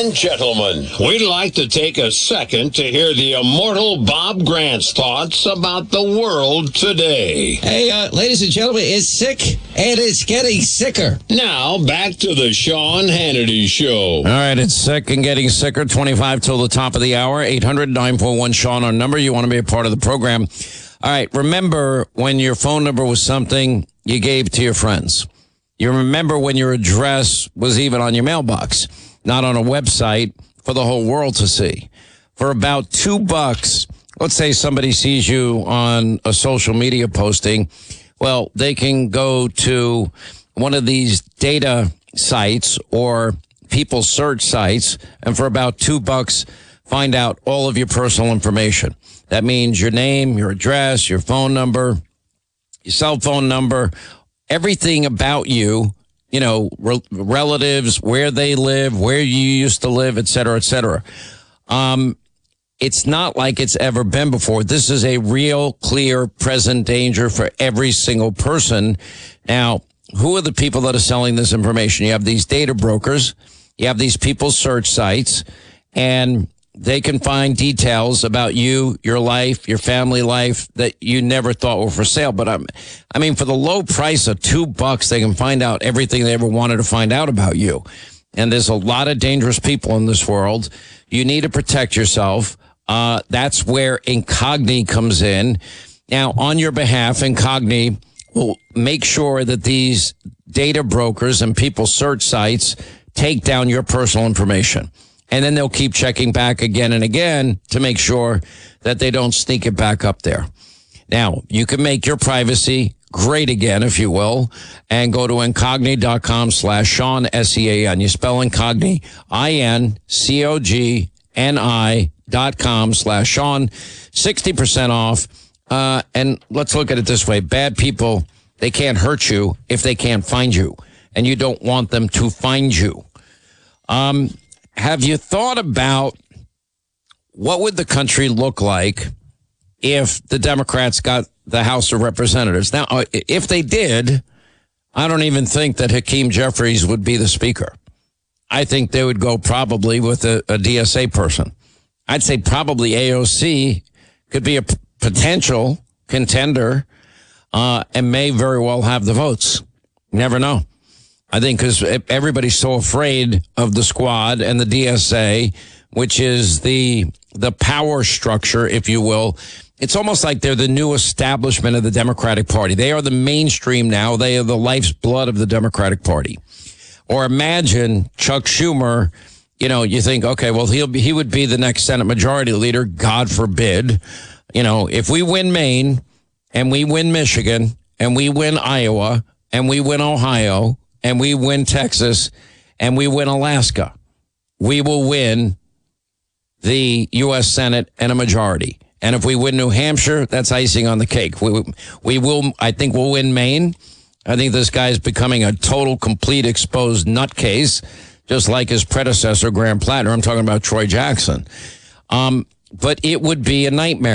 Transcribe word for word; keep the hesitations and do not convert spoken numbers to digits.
and gentlemen, we'd like to take a second to hear the immortal Bob Grant's thoughts about the world today. Hey, uh, ladies and gentlemen, it's sick, and it's getting sicker. Now, back to the Sean Hannity Show. All right, it's sick and getting sicker. twenty-five till the top of the hour. eight hundred nine four one Sean, our number. You want to be a part of the program. All right, remember when your phone number was something you gave to your friends. You remember when your address was even on your mailbox, not on a website for the whole world to see. For about two bucks, let's say somebody sees you on a social media posting. Well, they can go to one of these data sites or people search sites, and for about two bucks, find out all of your personal information. That means your name, your address, your phone number, your cell phone number, everything about you, you know, re- relatives, where they live, where you used to live, et cetera, et cetera. Um, it's not like it's ever been before. This is a real, clear, present danger for every single person. Now, who are the people that are selling this information? You have these data brokers. You have these people search sites, and they can find details about you, your life, your family life that you never thought were for sale. But I'm, I mean, for the low price of two bucks, they can find out everything they ever wanted to find out about you. And there's a lot of dangerous people in this world. You need to protect yourself. Uh, that's where Incogni comes in. Now, on your behalf, Incogni will make sure that these data brokers and people search sites take down your personal information. And then they'll keep checking back again and again to make sure that they don't sneak it back up there. Now, you can make your privacy great again, if you will, and go to incogni.com slash Sean, S E A N. You spell Incogni, I N C O G N I dot com slash Sean. sixty percent off. Uh, and let's look at it this way. Bad people, they can't hurt you if they can't find you. And you don't want them to find you. Um... Have you thought about what would the country look like if the Democrats got the House of Representatives? Now, if they did, I don't even think that Hakeem Jeffries would be the speaker. I think they would go probably with a, a D S A person. I'd say probably A O C could be a p- potential contender uh, and may very well have the votes. Never know. I think because everybody's so afraid of the squad and the D S A, which is the the power structure, if you will. It's almost like they're the new establishment of the Democratic Party. They are the mainstream now. They are the life's blood of the Democratic Party. Or imagine Chuck Schumer. You know, you think, okay, well, he'll be, he would be the next Senate Majority Leader. God forbid. You know, if we win Maine and we win Michigan and we win Iowa and we win Ohio, and we win Texas, and we win Alaska, we will win the U S Senate and a majority. And if we win New Hampshire, that's icing on the cake. We, we will, I think we'll win Maine. I think this guy is becoming a total, complete, exposed nutcase, just like his predecessor, Graham Plattner. I'm talking about Troy Jackson. Um, but it would be a nightmare.